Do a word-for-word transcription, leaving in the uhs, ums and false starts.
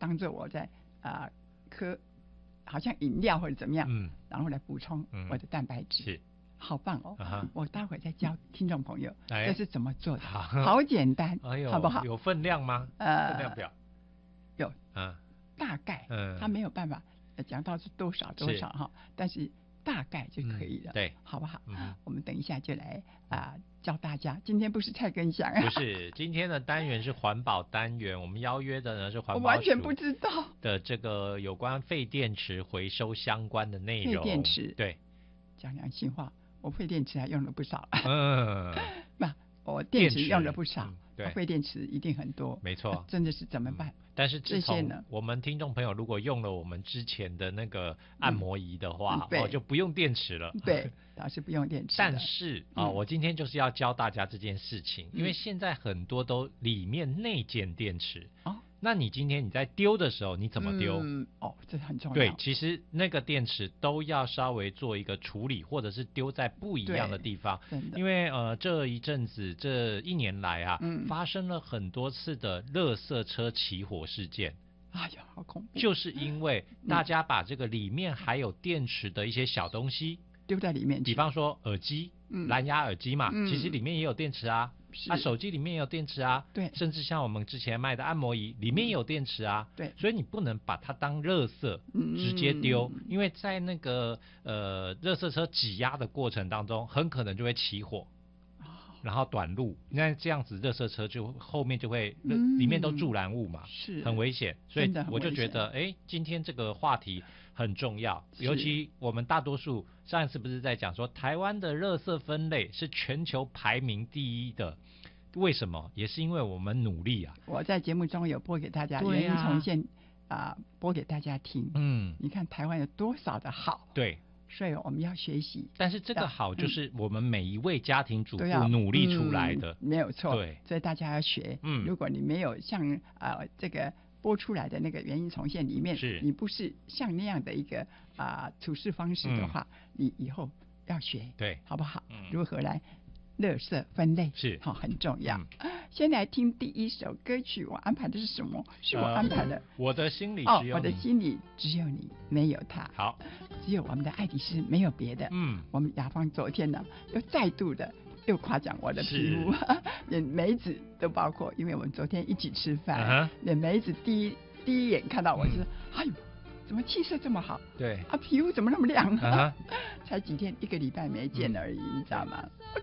当做我在啊、呃、喝好像饮料或者怎么样，嗯，然后来补充我的蛋白质。是。好棒哦！ uh-huh. 我待会再教听众朋友、哎、这是怎么做的，好简单，哎、好不好？ 有分量吗？呃，分量表有，嗯，大概，嗯，他没有办法讲到是多少多少哈，但是大概就可以了，嗯、对，好不好？嗯、我们等一下就来啊、呃、教大家。今天不是菜根香， 不是，今天的单元是环保单元，我们邀约的呢是环保署， 我完全不知道的这个有关废电池回收相关的内容。 废电池， 对， 讲良心话。我废电池还用了不少，嗯，那我电池用了不少，嗯、对，废电池一定很多， 没错， 真的是怎么办？嗯、 但是自从我们听众朋友如果用了我们之前的那个按摩仪的话，嗯、哦，就不用电池了， 对，倒是不用电池。 但是啊、嗯哦，我今天就是要教大家这件事情，因为现在很多都里面内建电池哦。那你今天你在丢的时候你怎么丢？ 嗯，哦，这很重要。 对，其实那个电池都要稍微做一个处理，或者是丢在不一样的地方。真的，因为呃这一阵子这一年来啊，嗯、发生了很多次的垃圾车起火事件。 哎呀，好恐怖！ 就是因为大家把这个里面还有电池的一些小东西丢在里面， 比方说耳机、嗯、蓝牙耳机嘛、嗯，其实里面也有电池啊。啊，手机里面也有电池啊，对，甚至像我们之前卖的按摩仪里面也有电池啊，对，所以你不能把它当垃圾直接丢、嗯，因为在那个呃垃圾车挤压的过程当中，很可能就会起火，哦、然后短路，那这样子垃圾车就后面就会、嗯、里面都助燃物嘛，是很危险，所以我就觉得，哎，今天这个话题很重要，尤其我们大多数上一次不是在讲说台湾的垃圾分类是全球排名第一的，为什么？也是因为我们努力啊。 我在节目中有播给大家原因重现啊、呃，播给大家听。嗯，你看台湾有多少的好？ 对， 所以我们要学习。 但是这个好就是我们每一位家庭主妇努力出来的， 嗯、没有错。 对， 所以大家要学。嗯，如果你没有像啊、呃、这个。播出来的那个原因重现里面，是你不是像那样的一个啊、呃、处事方式的话、嗯，你以后要学，对，好不好？嗯、如何来垃圾分类是好、哦、很重要、嗯。先来听第一首歌曲，我安排的是什么？是我安排的。呃、 我的心里只有你。 哦，我的心里只有你，没有他。 好， 只有我们的爱迪生，没有别的。嗯，我们雅芳昨天呢又再度的。又夸奖我的皮肤，连梅子都包括，因为我们昨天一起吃饭， uh-huh. 连梅子第一第一眼看到我就说、嗯：“哎呦，怎么气色这么好？对啊，皮肤怎么那么亮？ uh-huh. 才几天，一个礼拜没见而已，嗯、你知道吗？”